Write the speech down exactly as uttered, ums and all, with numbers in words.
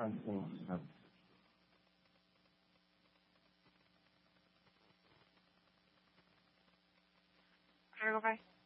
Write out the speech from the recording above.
จริงครับ How do I go by?